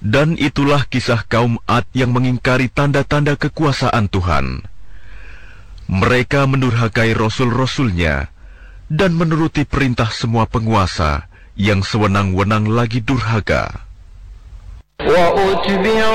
Dan itulah kisah kaum Ad yang mengingkari tanda-tanda kekuasaan Tuhan. Mereka mendurhakai rasul-rasulnya dan menuruti perintah semua penguasa yang sewenang-wenang lagi durhaka.